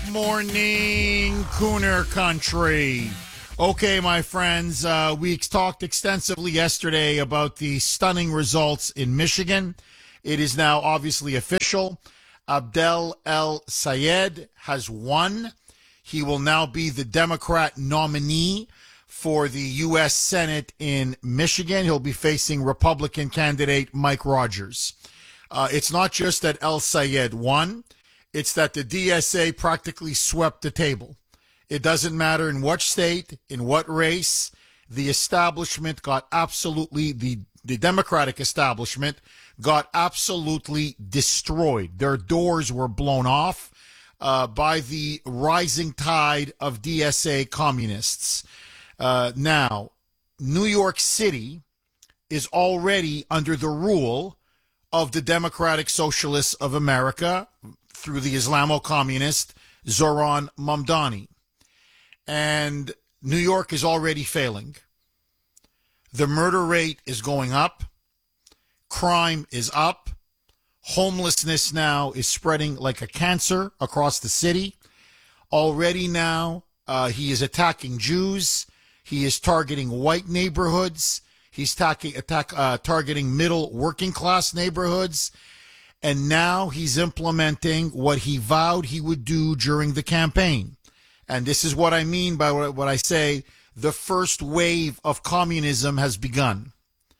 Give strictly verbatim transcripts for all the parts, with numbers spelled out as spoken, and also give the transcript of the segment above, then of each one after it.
morning, Cooner Country. Okay, my friends, uh, we talked extensively yesterday about the stunning results in Michigan. It is now obviously official. Abdel El-Sayed has won. He will now be the Democrat nominee for the U S Senate in Michigan. He'll be facing Republican candidate Mike Rogers. Uh, it's not just that El-Sayed won. It's that the D S A practically swept the table. It doesn't matter in what state, in what race, the establishment got absolutely, the, the Democratic establishment got absolutely destroyed. Their doors were blown off uh, by the rising tide of D S A communists. Uh, now, New York City is already under the rule of the Democratic Socialists of America through the Islamo-communist Zoran Mamdani. And New York is already failing. The murder rate is going up. Crime is up. Homelessness now is spreading like a cancer across the city. Already now, uh, he is attacking Jews. He is targeting white neighborhoods. He's attacking, attack, uh, targeting middle working class neighborhoods. And now he's implementing what he vowed he would do during the campaign. And this is what I mean by what I say, the first wave of communism has begun.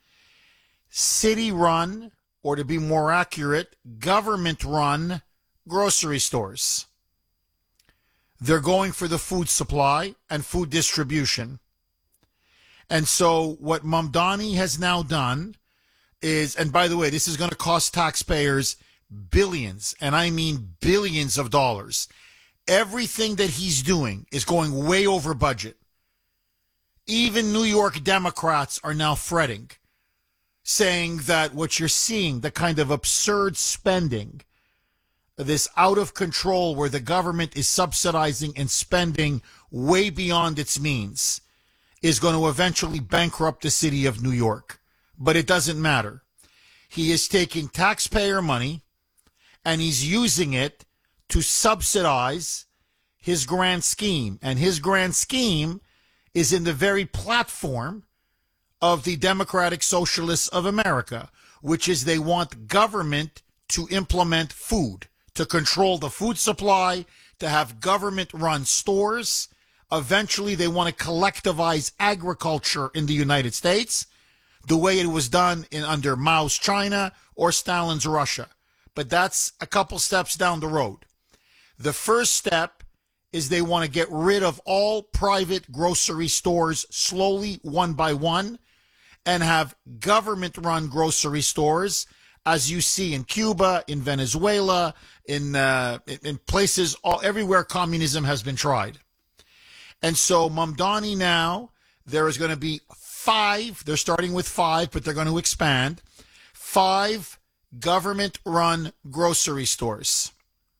City-run, or to be more accurate, government-run grocery stores. They're going for the food supply and food distribution. And so what Mamdani has now done is, and by the way, this is going to cost taxpayers billions, and I mean billions of dollars. Everything that he's doing is going way over budget. Even New York Democrats are now fretting, saying that what you're seeing, the kind of absurd spending, this out of control where the government is subsidizing and spending way beyond its means, is going to eventually bankrupt the city of New York. But it doesn't matter. He is taking taxpayer money and he's using it to subsidize his grand scheme. And his grand scheme is in the very platform of the Democratic Socialists of America, which is they want government to implement food, to control the food supply, to have government-run stores. Eventually, they want to collectivize agriculture in the United States, the way it was done in under Mao's China or Stalin's Russia. But that's a couple steps down the road. The first step is they want to get rid of all private grocery stores slowly, one by one, and have government-run grocery stores, as you see in Cuba, in Venezuela, in uh, in places all everywhere communism has been tried. And so Mamdani now, there is going to be five, they're starting with five, but they're going to expand, five government-run grocery stores.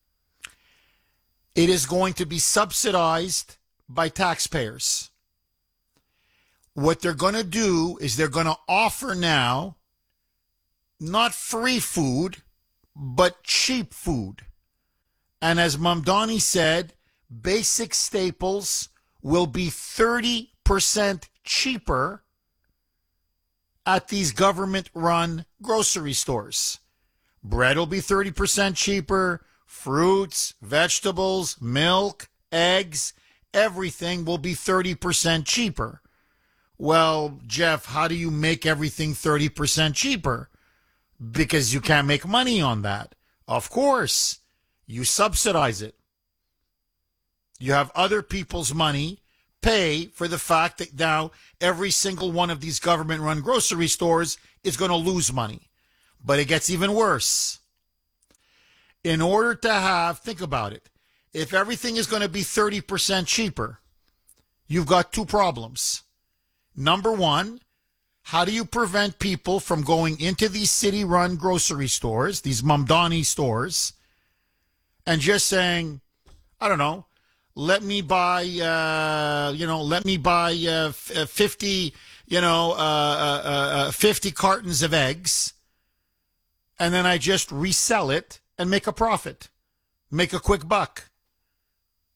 It is going to be subsidized by taxpayers. What they're going to do is they're going to offer now not free food, but cheap food. And as Mamdani said, basic staples will be thirty percent cheaper at these government-run grocery stores. Bread will be thirty percent cheaper. Fruits, vegetables, milk, eggs, everything will be thirty percent cheaper. Well, Jeff, how do you make everything thirty percent cheaper? Because you can't make money on that. Of course, you subsidize it. You have other people's money pay for the fact that now every single one of these government-run grocery stores is going to lose money. But it gets even worse. In order to have, think about it, if everything is going to be thirty percent cheaper, you've got two problems. Number one, how do you prevent people from going into these city-run grocery stores, these Mamdani stores, and just saying, I don't know, let me buy, uh, you know, let me buy uh, fifty, you know, uh, uh, uh, fifty cartons of eggs, and then I just resell it and make a profit, make a quick buck.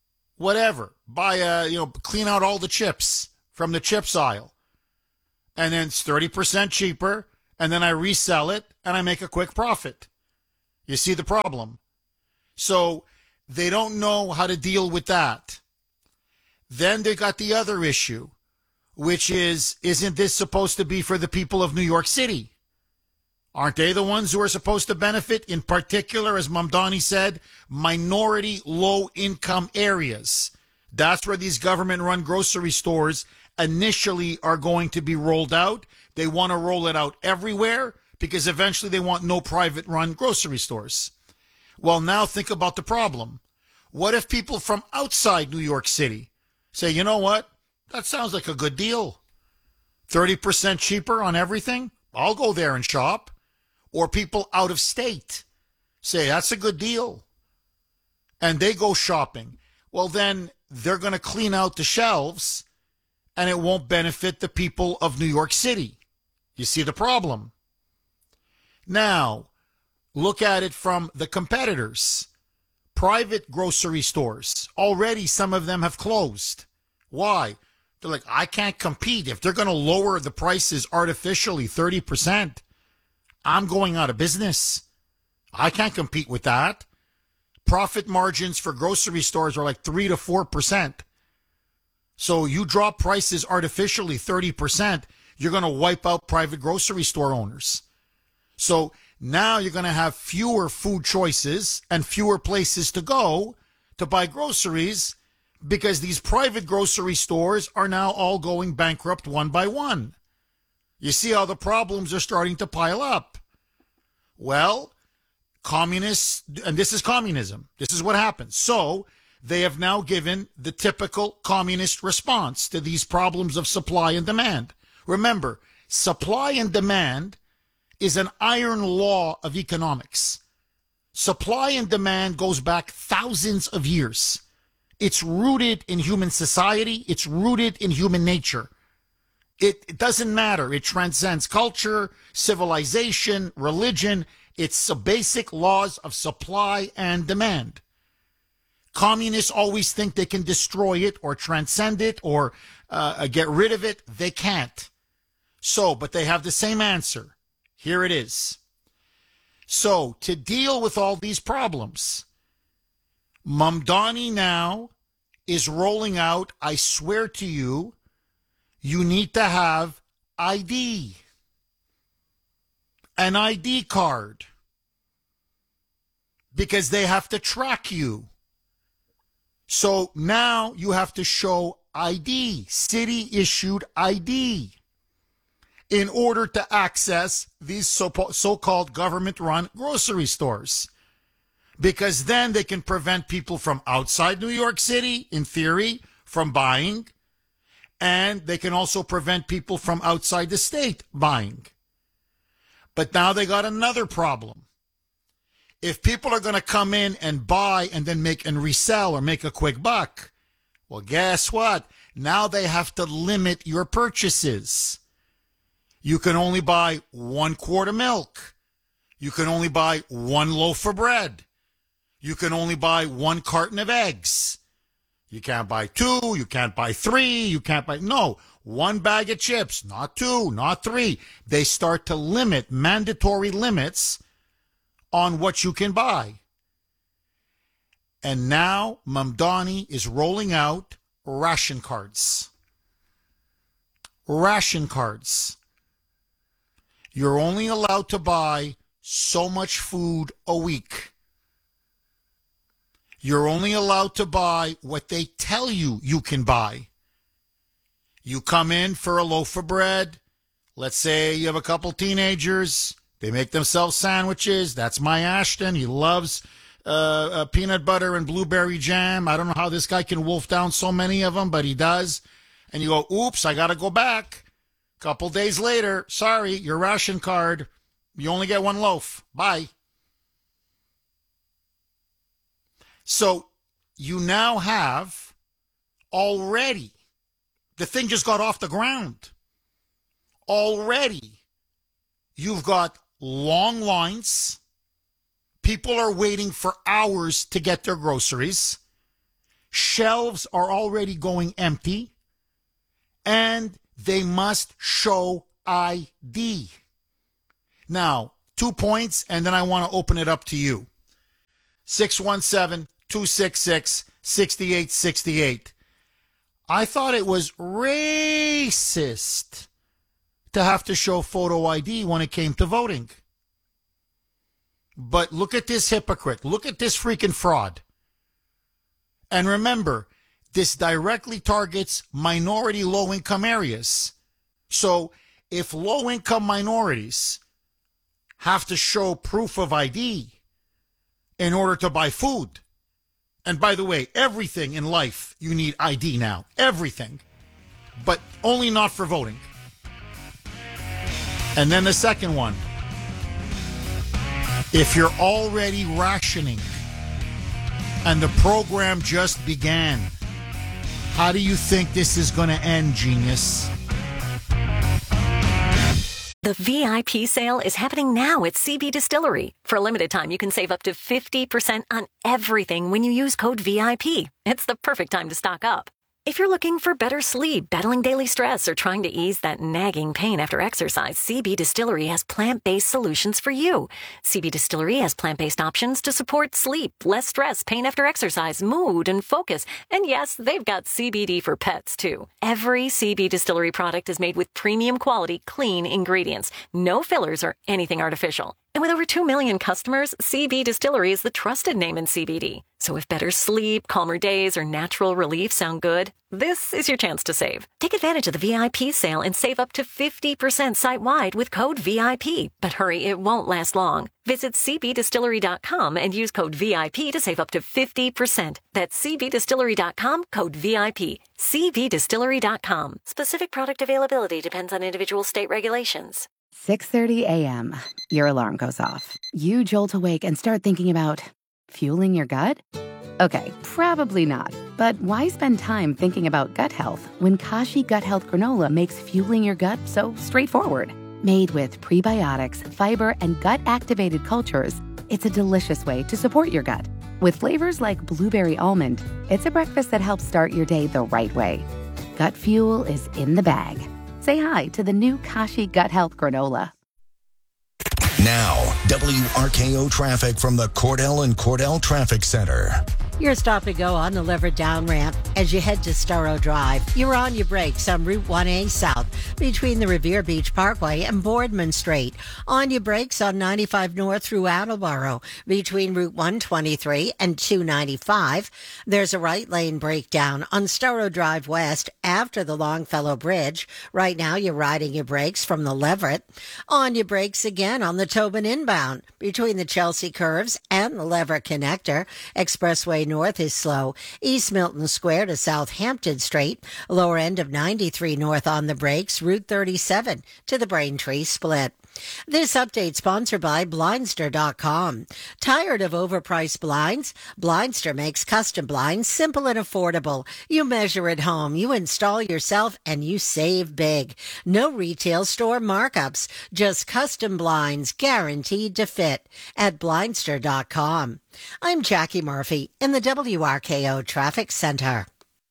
whatever. Buy a, you know, clean out all the chips from the chips aisle. And then it's thirty percent cheaper. And then I resell it and I make a quick profit. You see the problem? So they don't know how to deal with that. Then they got the other issue, which is, isn't this supposed to be for the people of New York City? Aren't they the ones who are supposed to benefit? In particular, as Mamdani said, minority low-income areas. That's where these government-run grocery stores initially are going to be rolled out. They want to roll it out everywhere because eventually they want no private-run grocery stores. Well, now think about the problem. What if people from outside New York City say, you know what? That sounds like a good deal. thirty percent cheaper on everything? I'll go there and shop. Or people out of state say, that's a good deal. And they go shopping. Well, then they're going to clean out the shelves and it won't benefit the people of New York City. You see the problem? Now, look at it from the competitors. Private grocery stores. Already some of them have closed. Why? They're like, I can't compete. If they're going to lower the prices artificially thirty percent, I'm going out of business. I can't compete with that. Profit margins for grocery stores are like three to four percent. So you drop prices artificially thirty percent, you're going to wipe out private grocery store owners. So now you're going to have fewer food choices and fewer places to go to buy groceries because these private grocery stores are now all going bankrupt one by one. You see how the problems are starting to pile up. Well, communists, and this is communism. This is what happens. So they have now given the typical communist response to these problems of supply and demand. Remember, supply and demand is an iron law of economics. Supply and demand goes back thousands of years. It's rooted in human society. It's rooted in human nature. It, it doesn't matter. It transcends culture, civilization, religion. It's the basic laws of supply and demand. Communists always think they can destroy it or transcend it or uh, get rid of it. They can't. So, but they have the same answer. Here it is. So, to deal with all these problems, Mamdani now is rolling out, I swear to you, you need to have I D. An I D card. Because they have to track you. So now you have to show I D, city-issued I D, in order to access these so- so-called government-run grocery stores. Because then they can prevent people from outside New York City, in theory, from buying. And they can also prevent people from outside the state buying. But now they got another problem. If people are going to come in and buy and then make and resell or make a quick buck, well, guess what? Now they have to limit your purchases. You can only buy one quart of milk. You can only buy one loaf of bread. You can only buy one carton of eggs. You can't buy two. You can't buy three. You can't buy, no, one bag of chips, not two, not three. They start to limit, mandatory limits on what you can buy. And now Mamdani is rolling out ration cards. Ration cards. You're only allowed to buy so much food a week. You're only allowed to buy what they tell you you can buy. You come in for a loaf of bread. Let's say you have a couple teenagers. They make themselves sandwiches. That's my Ashton. He loves uh, uh, peanut butter and blueberry jam. I don't know how this guy can wolf down so many of them, but he does. And you go, oops, I got to go back. Couple days later, sorry, your ration card, you only get one loaf. Bye. So you now have already, the thing just got off the ground. Already, you've got long lines. People are waiting for hours to get their groceries. shelves are already going empty, and they must show I D. Now, two points, and then I want to open it up to you. six one seven, two six six, six eight six eight. I thought it was racist to have to show photo I D when it came to voting. But look at this hypocrite. Look at this freaking fraud. And remember, this directly targets minority low-income areas. So if low-income minorities have to show proof of I D in order to buy food, and by the way, everything in life you need I D now. Everything. But only not for voting. And then the second one. If you're already rationing and the program just began, how do you think this is going to end, genius? The V I P sale is happening now at C B Distillery. For a limited time, you can save up to fifty percent on everything when you use code V I P. It's the perfect time to stock up. If you're looking for better sleep, battling daily stress, or trying to ease that nagging pain after exercise, C B Distillery has plant-based solutions for you. C B Distillery has plant-based options to support sleep, less stress, pain after exercise, mood, and focus. And yes, they've got C B D for pets, too. Every C B Distillery product is made with premium quality, clean ingredients. No fillers or anything artificial. And with over two million customers, C B Distillery is the trusted name in C B D. So if better sleep, calmer days, or natural relief sound good, this is your chance to save. Take advantage of the V I P sale and save up to fifty percent site-wide with code V I P. But hurry, it won't last long. Visit c b distillery dot com and use code V I P to save up to fifty percent. That's c b distillery dot com, code V I P. c b distillery dot com. Specific product availability depends on individual state regulations. six thirty a.m. Your alarm goes off. You jolt awake and start thinking about fueling your gut? Okay, probably not. But why spend time thinking about gut health when Kashi Gut Health Granola makes fueling your gut so straightforward? Made with prebiotics, fiber, and gut-activated cultures, it's a delicious way to support your gut. With flavors like blueberry almond, it's a breakfast that helps start your day the right way. Gut fuel is in the bag. Say hi to the new Kashi Gut Health Granola. Now, W R K O traffic from the Cordell and Cordell Traffic Center. You're stop and go on the Leverett down ramp as you head to Storrow Drive. You're on your brakes on Route one A South between the Revere Beach Parkway and Boardman Strait. On your brakes on ninety-five North through Attleboro between Route one twenty-three and two ninety-five. There's a right lane breakdown on Storrow Drive West after the Longfellow Bridge. Right now you're riding your brakes from the Leverett. On your brakes again on the Tobin inbound between the Chelsea Curves and the Leverett Connector. Expressway North is slow. East Milton Square to Southampton Street. Lower end of ninety-three North on the brakes. Route thirty-seven to the Braintree Split. This update sponsored by Blindster dot com. Tired of overpriced blinds? Blindster makes custom blinds simple and affordable. You measure at home, you install yourself, and you save big. No retail store markups, just custom blinds guaranteed to fit at Blindster dot com. I'm Jackie Murphy in the W R K O Traffic Center.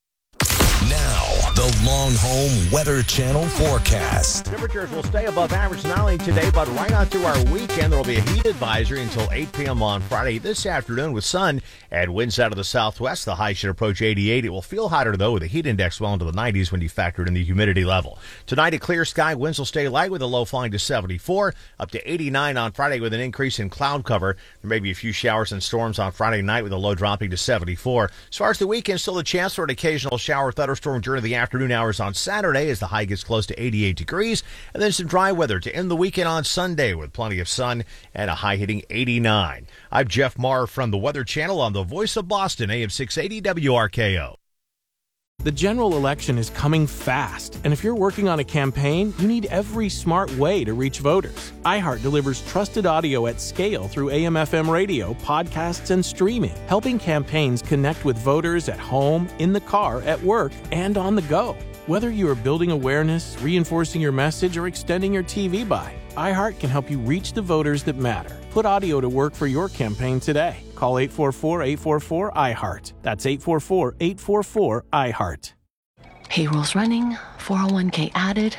Now, the Long Home Weather Channel forecast. Temperatures will stay above average not only today, but right on through our weekend. There will be a heat advisory until eight p.m. on Friday this afternoon with sun and winds out of the southwest. The high should approach eighty-eight. It will feel hotter, though, with a heat index well into the nineties when you factor in the humidity level. Tonight, a clear sky. Winds will stay light with a low falling to seventy-four, up to eighty-nine on Friday with an increase in cloud cover. There may be a few showers and storms on Friday night with a low dropping to seventy-four. As far as the weekend, still a chance for an occasional shower thunderstorm during the afternoon hours on Saturday as the high gets close to eighty-eight degrees, and then some dry weather to end the weekend on Sunday with plenty of sun and a high hitting eighty-nine. I'm Jeff Marr from the Weather Channel on the Voice of Boston, A M six eighty W R K O. The general election is coming fast, and if you're working on a campaign, you need every smart way to reach voters. iHeart delivers trusted audio at scale through A M F M radio, podcasts, and streaming, helping campaigns connect with voters at home, in the car, at work, and on the go. Whether you are building awareness, reinforcing your message, or extending your T V buy, iHeart can help you reach the voters that matter. Put audio to work for your campaign today. Call eight four four, eight four four, I heart. That's eight four four, eight four four, I heart. Payroll's running, four oh one k added.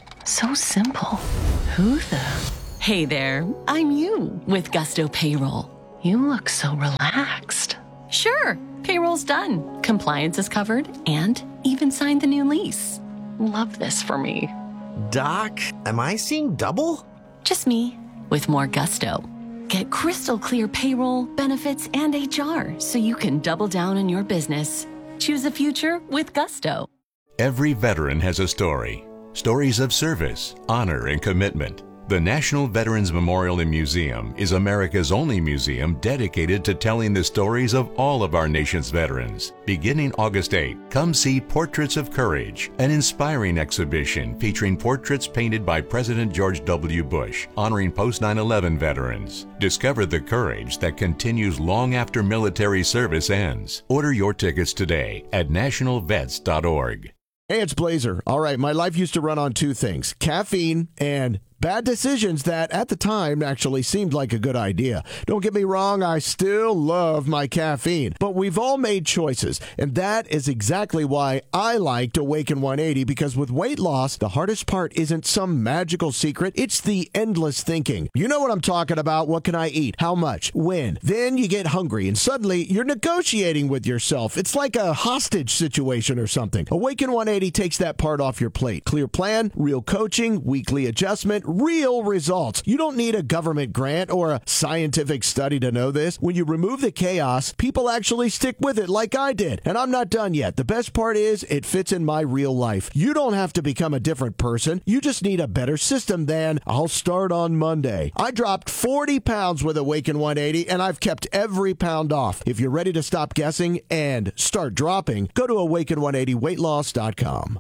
So simple. Who the? Hey there, I'm you with Gusto Payroll. You look so relaxed. Sure, payroll's done. Compliance is covered and even signed the new lease. Love this for me. Doc, am I seeing double? Just me with more gusto. Get crystal clear payroll, benefits, and H R so you can double down on your business. Choose a future with Gusto. Every veteran has a story. Stories of service, honor, and commitment. The National Veterans Memorial and Museum is America's only museum dedicated to telling the stories of all of our nation's veterans. Beginning August eighth, come see Portraits of Courage, an inspiring exhibition featuring portraits painted by President George W. Bush, honoring post nine eleven veterans. Discover the courage that continues long after military service ends. Order your tickets today at national vets dot org. Hey, it's Blazer. All right, my life used to run on two things, caffeine and bad decisions that at the time actually seemed like a good idea. Don't get me wrong, I still love my caffeine, but we've all made choices, and that is exactly why I liked Awaken one eighty, because with weight loss, the hardest part isn't some magical secret, it's the endless thinking. You know what I'm talking about. What can I eat? How much? When? Then you get hungry, and suddenly you're negotiating with yourself. It's like a hostage situation or something. Awaken one eighty takes that part off your plate. Clear plan, real coaching, weekly adjustment, real results. You don't need a government grant or a scientific study to know this. When you remove the chaos, people actually stick with it like I did. And I'm not done yet. The best part is it fits in my real life. You don't have to become a different person. You just need a better system than I'll start on Monday. I dropped forty pounds with Awaken one eighty, and I've kept every pound off. If you're ready to stop guessing and start dropping, go to awaken one eighty weight loss dot com.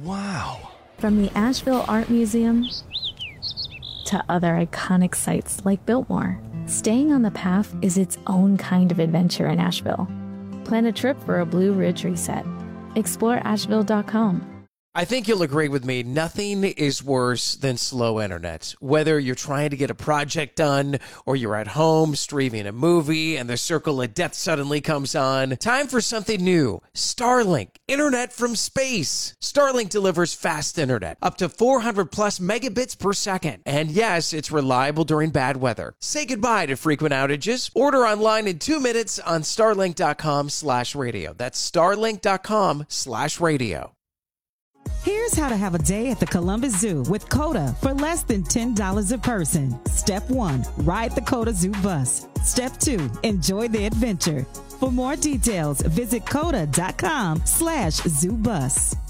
Wow. From the Asheville Art Museum to other iconic sites like Biltmore, staying on the path is its own kind of adventure in Asheville. Plan a trip for a Blue Ridge reset. Explore asheville dot com. I think you'll agree with me, nothing is worse than slow internet. Whether you're trying to get a project done or you're at home streaming a movie and the circle of death suddenly comes on, time for something new. Starlink, internet from space. Starlink delivers fast internet, up to four hundred plus megabits per second. And yes, it's reliable during bad weather. Say goodbye to frequent outages. Order online in two minutes on starlink dot com slash radio. That's starlink dot com slash radio. Here's how to have a day at the Columbus Zoo with CODA for less than ten dollars a person. Step one, ride the CODA Zoo bus. Step two, enjoy the adventure. For more details, visit coda dot com slash zoo bus.